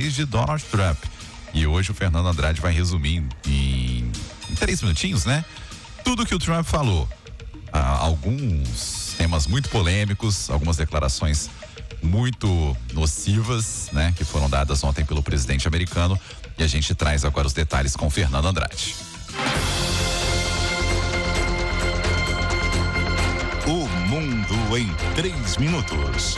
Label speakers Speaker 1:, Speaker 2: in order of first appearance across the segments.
Speaker 1: detalhes de Donald Trump. E hoje o Fernando Andrade vai resumir em 3 minutinhos, né? Tudo que o Trump falou. Alguns temas muito polêmicos, algumas declarações muito nocivas, né? Que foram dadas ontem pelo presidente americano. E a gente traz agora os detalhes com o Fernando Andrade.
Speaker 2: O Mundo em 3 minutos.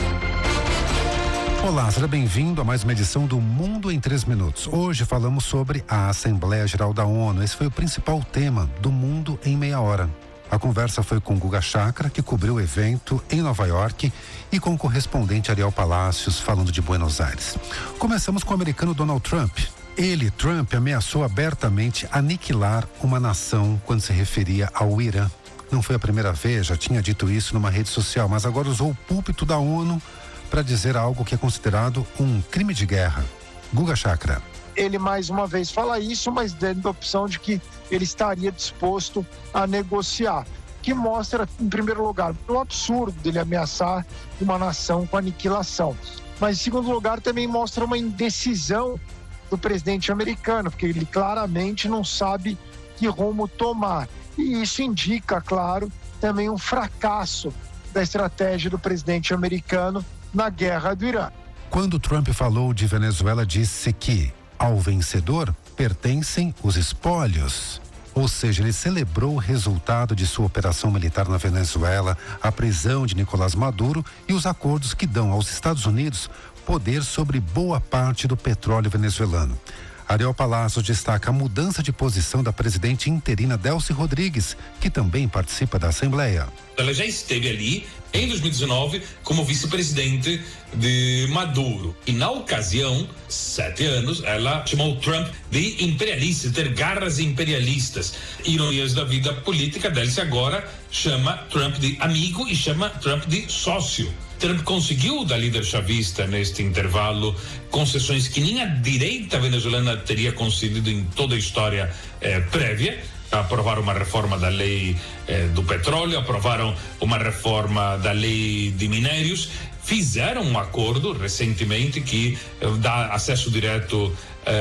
Speaker 3: Olá, seja bem-vindo a mais uma edição do Mundo em 3 minutos. Hoje falamos sobre a Assembleia Geral da ONU. Esse foi o principal tema do Mundo em Meia Hora. A conversa foi com Guga Chakra, que cobriu o evento em Nova York, e com o correspondente Ariel Palacios, falando de Buenos Aires. Começamos com o americano Donald Trump. Trump, ameaçou abertamente aniquilar uma nação quando se referia ao Irã. Não foi a primeira vez, já tinha dito isso numa rede social, mas agora usou o púlpito da ONU para dizer algo que é considerado um crime de guerra. Guga Chakra.
Speaker 4: Ele mais uma vez fala isso, mas dando a opção de que ele estaria disposto a negociar, que mostra, em primeiro lugar, o absurdo dele ameaçar uma nação com aniquilação. Mas, em segundo lugar, também mostra uma indecisão do presidente americano, porque ele claramente não sabe que rumo tomar. E isso indica, claro, também um fracasso da estratégia do presidente americano na guerra do Irã.
Speaker 3: Quando Trump falou de Venezuela, disse que ao vencedor pertencem os espólios. Ou seja, ele celebrou o resultado de sua operação militar na Venezuela, a prisão de Nicolás Maduro e os acordos que dão aos Estados Unidos poder sobre boa parte do petróleo venezuelano. Ariel Palacios destaca a mudança de posição da presidente interina Delcy Rodrigues, que também participa da Assembleia.
Speaker 5: Ela já esteve ali em 2019 como vice-presidente de Maduro. E na ocasião, 7 anos, ela chamou Trump de imperialista, ter garras imperialistas. Ironias da vida política, Delcy agora chama Trump de amigo e chama Trump de sócio. Trump conseguiu da líder chavista neste intervalo concessões que nem a direita venezuelana teria concedido em toda a história prévia. Aprovaram uma reforma da lei do petróleo, aprovaram uma reforma da lei de minérios, fizeram um acordo recentemente que dá acesso direto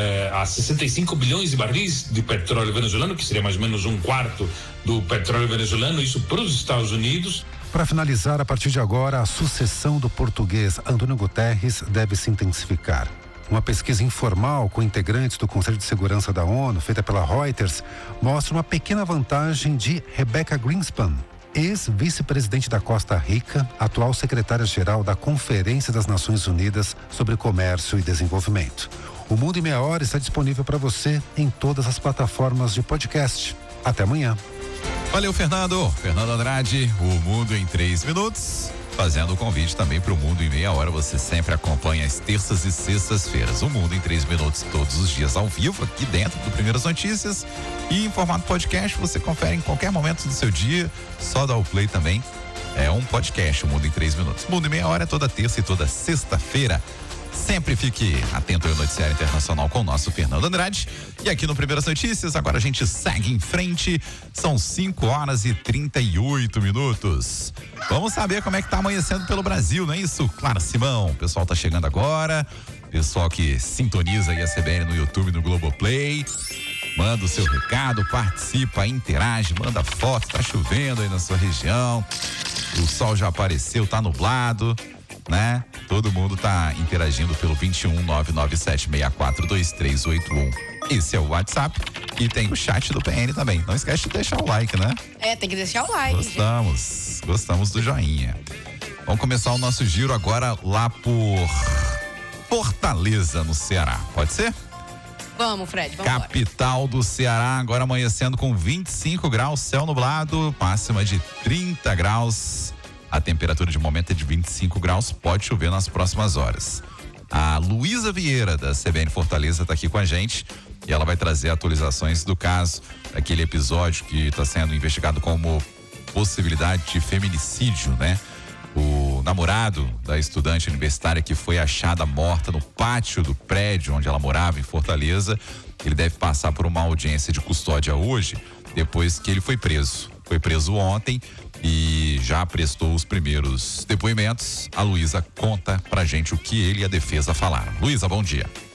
Speaker 5: a 65 bilhões de barris de petróleo venezuelano, que seria mais ou menos 1/4 do petróleo venezuelano, isso para os Estados Unidos.
Speaker 3: Para finalizar, a partir de agora, a sucessão do português Antônio Guterres deve se intensificar. Uma pesquisa informal com integrantes do Conselho de Segurança da ONU, feita pela Reuters, mostra uma pequena vantagem de Rebecca Greenspan, ex-vice-presidente da Costa Rica, atual secretária-geral da Conferência das Nações Unidas sobre Comércio e Desenvolvimento. O Mundo em Meia Hora está disponível para você em todas as plataformas de podcast. Até amanhã.
Speaker 1: Valeu, Fernando. Fernando Andrade, o Mundo em 3 minutos. Fazendo o convite também para o Mundo em Meia Hora. Você sempre acompanha às terças e sextas-feiras. O Mundo em 3 minutos, todos os dias ao vivo, aqui dentro do Primeiras Notícias. E em formato podcast, você confere em qualquer momento do seu dia. Só dá o play também. É um podcast, o Mundo em 3 minutos. Mundo em Meia Hora é toda terça e toda sexta-feira. Sempre fique atento ao Noticiário Internacional com o nosso Fernando Andrade. E aqui no Primeiras Notícias, agora a gente segue em frente. São 5h38. Vamos saber como é que tá amanhecendo pelo Brasil, não é isso? Clara Simão, o pessoal tá chegando agora. Pessoal que sintoniza aí a CBN no YouTube, no Globoplay. Manda o seu recado, participa, interage, manda foto. Tá chovendo aí na sua região. O sol já apareceu, tá nublado, né? Todo mundo tá interagindo pelo 21997642381. Esse é o WhatsApp e tem o chat do PN também. Não esquece de deixar o like, né?
Speaker 6: Tem que deixar o like.
Speaker 1: Gostamos do joinha. Vamos começar o nosso giro agora lá por Fortaleza, no Ceará. Pode ser?
Speaker 6: Vamos, Fred, vamos
Speaker 1: Capital do Ceará, agora amanhecendo com 25 graus, céu nublado, máxima de 30 graus. A temperatura de momento é de 25 graus, pode chover nas próximas horas. A Luísa Vieira, da CBN Fortaleza, está aqui com a gente e ela vai trazer atualizações do caso, aquele episódio que está sendo investigado como possibilidade de feminicídio, né? O namorado da estudante universitária que foi achada morta no pátio do prédio onde ela morava, em Fortaleza, ele deve passar por uma audiência de custódia hoje, depois que ele foi preso. Foi preso ontem e já prestou os primeiros depoimentos. A Luísa conta pra gente o que ele e a defesa falaram. Luísa, bom dia.